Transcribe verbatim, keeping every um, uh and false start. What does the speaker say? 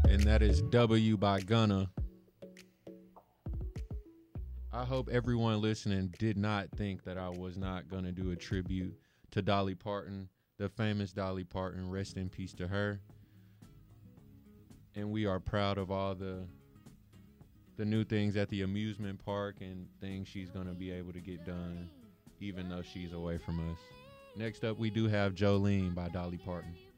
And that is W by Gunna. I hope everyone listening did not think that I was not going to do a tribute to Dolly Parton, the famous Dolly Parton. Rest in peace to her. And we are proud of all the the new things at the amusement park and things she's going to be able to get done, even though she's away from us. Next up, we do have Jolene by Dolly Parton.